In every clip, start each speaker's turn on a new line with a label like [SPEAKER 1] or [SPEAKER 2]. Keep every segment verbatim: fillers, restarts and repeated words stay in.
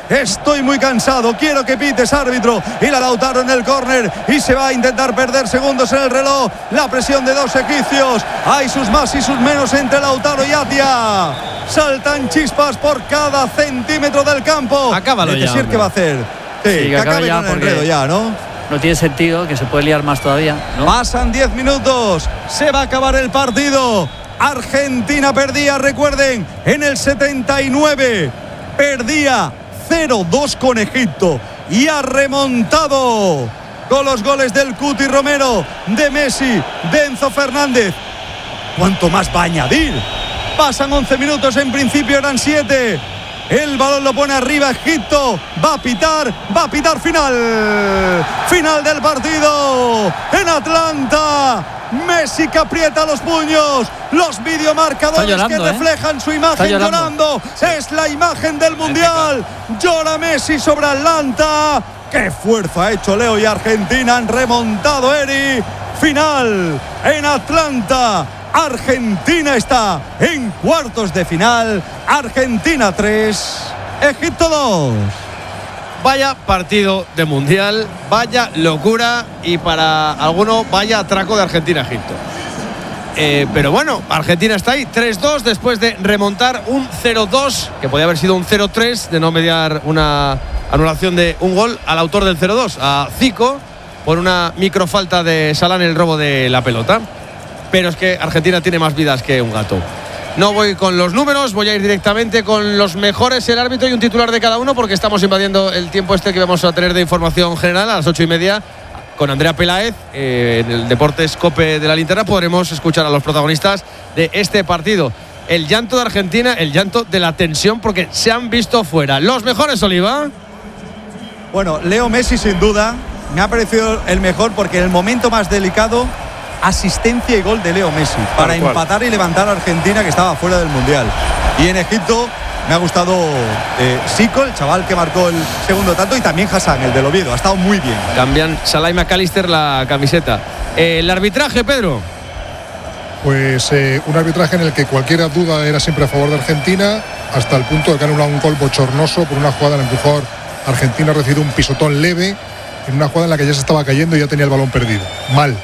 [SPEAKER 1] estoy muy cansado, quiero que pites, árbitro. Y la Lautaro en el córner y se va a intentar perder segundos en el reloj. La presión de dos egipcios, hay sus más y sus menos entre Lautaro y Atia. Saltan chispas por cada centímetro del campo.
[SPEAKER 2] Acábalo ya.
[SPEAKER 1] ¿Qué va a hacer? Sí,
[SPEAKER 3] sí, que,
[SPEAKER 1] que acabe
[SPEAKER 3] ya
[SPEAKER 1] con el enredo ya, ¿no?
[SPEAKER 3] No tiene sentido, que se puede liar más todavía, ¿no?
[SPEAKER 1] Pasan diez minutos, se va a acabar el partido. Argentina perdía, recuerden, en el setenta y nueve. Perdía cero dos con Egipto y ha remontado con los goles del Cuti Romero, de Messi, de Enzo Fernández. ¿Cuánto más va a añadir? Pasan once minutos, en principio eran siete. El balón lo pone arriba Egipto. Va a pitar, va a pitar final. Final del partido en Atlanta. Messi que aprieta los puños. Los videomarcadores llorando, que reflejan ¿eh? su imagen llorando. llorando. Es la imagen del Mundial. Llora Messi sobre Atlanta. ¡Qué fuerza ha hecho Leo y Argentina! Han remontado, Eri. Final en Atlanta. Argentina está en cuartos de final. Argentina tres, Egipto dos.
[SPEAKER 2] Vaya partido de Mundial, vaya locura y para alguno vaya atraco de Argentina-Egipto. Eh, pero bueno, Argentina está ahí, tres dos después de remontar un cero dos, que podía haber sido un cero tres, de no mediar una anulación de un gol al autor del cero dos, a Zico, por una microfalta de Salah en el robo de la pelota. Pero es que Argentina tiene más vidas que un gato. No voy con los números, voy a ir directamente con los mejores, el árbitro y un titular de cada uno, porque estamos invadiendo el tiempo este que vamos a tener de información general a las ocho y media. Con Andrea Peláez, eh, en el Deportes Cope de la Linterna, podremos escuchar a los protagonistas de este partido. El llanto de Argentina, el llanto de la tensión, porque se han visto fuera. Los mejores, Oliva.
[SPEAKER 1] Bueno, Leo Messi sin duda me ha parecido el mejor, porque en el momento más delicado, asistencia y gol de Leo Messi para empatar y levantar a Argentina, que estaba fuera del Mundial. Y en Egipto me ha gustado eh, Zico, el chaval que marcó el segundo tanto, y también Hassan, el del Oviedo. Ha estado muy bien.
[SPEAKER 2] Cambian Salah y McAllister la camiseta. Eh, el arbitraje, Pedro.
[SPEAKER 4] Pues eh, un arbitraje en el que cualquier duda era siempre a favor de Argentina, hasta el punto de que han anulado un gol bochornoso por una jugada en la que mejor Argentina ha recibido un pisotón leve en una jugada en la que ya se estaba cayendo y ya tenía el balón perdido. Mal.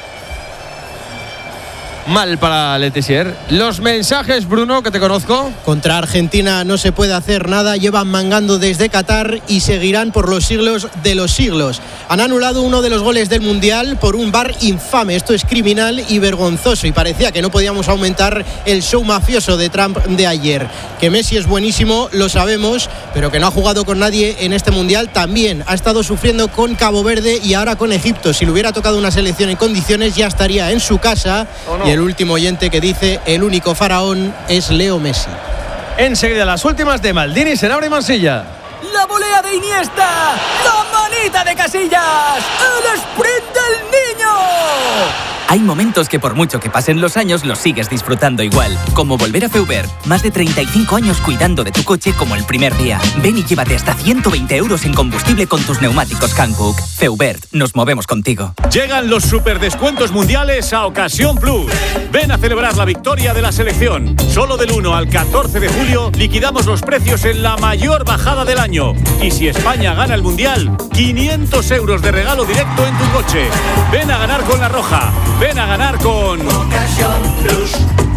[SPEAKER 2] Mal para Letessier. Los mensajes, Bruno, que te conozco.
[SPEAKER 5] Contra Argentina no se puede hacer nada. Llevan mangando desde Qatar y seguirán por los siglos de los siglos. Han anulado uno de los goles del Mundial por un V A R infame. Esto es criminal y vergonzoso. Y parecía que no podíamos aumentar el show mafioso de Trump de ayer. Que Messi es buenísimo, lo sabemos, pero que no ha jugado con nadie en este Mundial también. Ha estado sufriendo con Cabo Verde y ahora con Egipto. Si le hubiera tocado una selección en condiciones, ya estaría en su casa. ¿O no? Y el último oyente que dice: el único faraón es Leo Messi.
[SPEAKER 2] Enseguida las últimas de Maldini, Senabre y Mansilla.
[SPEAKER 6] La volea de Iniesta, la manita de Casillas, el sprint del niño. Hay momentos que por mucho que pasen los años los sigues disfrutando igual. Como volver a Feubert. Más de treinta y cinco años cuidando de tu coche como el primer día. Ven y llévate hasta ciento veinte euros en combustible con tus neumáticos Hankook. Feubert, nos movemos contigo.
[SPEAKER 7] Llegan los superdescuentos mundiales a Ocasión Plus. Ven a celebrar la victoria de la selección. Solo del uno al catorce de julio liquidamos los precios en la mayor bajada del año. Y si España gana el mundial, quinientos euros de regalo directo en tu coche. Ven a ganar con La Roja. Ven a ganar con Ocasión Plus.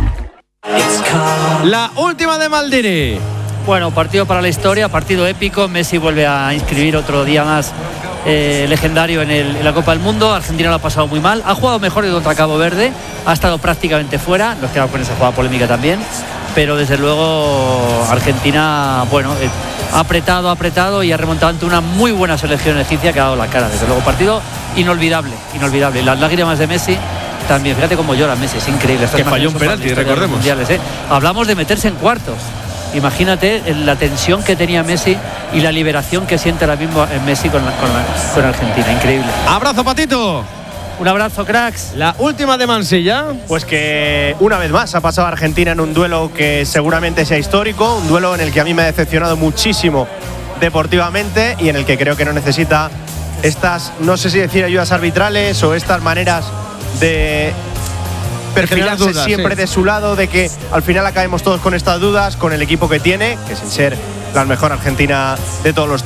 [SPEAKER 2] La última de Maldini.
[SPEAKER 3] Bueno, partido para la historia, partido épico. Messi vuelve a inscribir otro día más eh, legendario en, el, en la Copa del Mundo. Argentina lo ha pasado muy mal. Ha jugado mejor que contra Cabo Verde. Ha estado prácticamente fuera. Nos quedamos con esa jugada polémica también. Pero desde luego Argentina, bueno, eh, ha apretado, ha apretado y ha remontado ante una muy buena selección egipcia que ha dado la cara. Desde luego, partido inolvidable, inolvidable. Las lágrimas de Messi también. Fíjate cómo llora Messi, es increíble.
[SPEAKER 2] Que falló un penalti, recordemos.
[SPEAKER 3] Mundiales, ¿eh? Hablamos de meterse en cuartos. Imagínate la tensión que tenía Messi y la liberación que siente ahora mismo en Messi con, la, con, la, con Argentina. Increíble.
[SPEAKER 2] Abrazo, Patito.
[SPEAKER 3] Un abrazo, cracks.
[SPEAKER 2] La última de Mansilla.
[SPEAKER 8] Pues que una vez más ha pasado Argentina en un duelo que seguramente sea histórico, un duelo en el que a mí me ha decepcionado muchísimo deportivamente y en el que creo que no necesita estas, no sé si decir ayudas arbitrales o estas maneras de perfilarse dudas, siempre sí. de su lado, de que al final acabemos todos con estas dudas, con el equipo que tiene, que sin ser la mejor Argentina de todos los